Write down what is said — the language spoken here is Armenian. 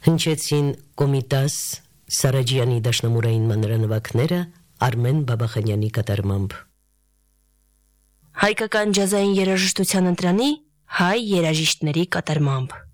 Հնչեցին Կոմիտաս Սարաջյանի դաշնամուրային մանրանավակները Արմեն Բաբախանյանի կատարմամբ։ Հայկական ջազային երաժշտության ընտրանի հայ երաժիշտների կատարմամբ։